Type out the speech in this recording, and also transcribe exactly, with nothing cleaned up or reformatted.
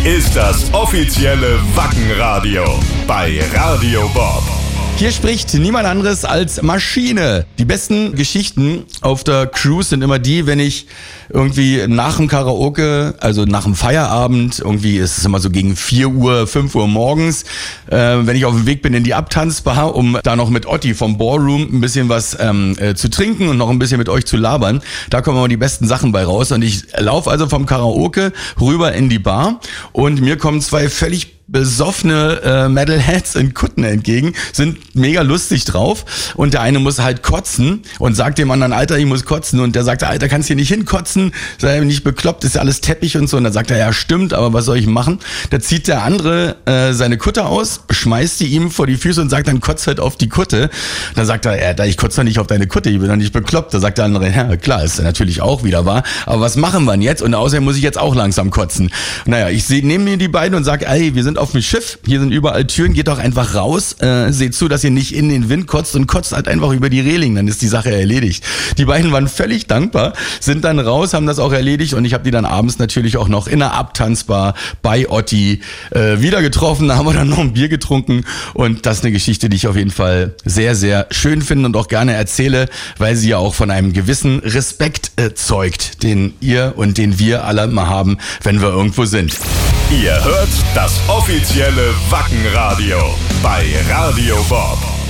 ist das offizielle Wackenradio bei Radio Bob. Hier spricht niemand anderes als Maschine. Die besten Geschichten auf der Cruise sind immer die, wenn ich irgendwie nach dem Karaoke, also nach dem Feierabend, irgendwie ist es immer so gegen vier Uhr, fünf Uhr morgens, äh, wenn ich auf dem Weg bin in die Abtanzbar, um da noch mit Otti vom Ballroom ein bisschen was ähm, äh, zu trinken und noch ein bisschen mit euch zu labern. Da kommen immer die besten Sachen bei raus. Und ich laufe also vom Karaoke rüber in die Bar und mir kommen zwei völlig besoffene äh, Metalheads in Kutten entgegen, sind mega lustig drauf und der eine muss halt kotzen und sagt dem anderen, Alter, ich muss kotzen, und der sagt, Alter, kannst hier nicht hinkotzen, sei nicht bekloppt, ist ja alles Teppich und so, und dann sagt er, ja stimmt, aber was soll ich machen? Da zieht der andere äh, seine Kutte aus, schmeißt die ihm vor die Füße und sagt, dann kotz halt auf die Kutte. Dann sagt er, ja, ich kotze doch nicht auf deine Kutte, ich bin doch nicht bekloppt. Da sagt der andere, ja klar, ist natürlich auch wieder wahr, aber was machen wir denn jetzt? Und außerdem muss ich jetzt auch langsam kotzen. Naja, ich nehme mir die beiden und sage, ey, wir sind auf dem Schiff, hier sind überall Türen, geht doch einfach raus, äh, seht zu, dass ihr nicht in den Wind kotzt und kotzt halt einfach über die Reling, dann ist die Sache erledigt. Die beiden waren völlig dankbar, sind dann raus, haben das auch erledigt, und ich habe die dann abends natürlich auch noch in der Abtanzbar bei Otti äh, wieder getroffen, da haben wir dann noch ein Bier getrunken, und das ist eine Geschichte, die ich auf jeden Fall sehr, sehr schön finde und auch gerne erzähle, weil sie ja auch von einem gewissen Respekt äh, zeugt, den ihr und den wir alle mal haben, wenn wir irgendwo sind. Ihr hört das offizielle Wackenradio bei Radio Bob.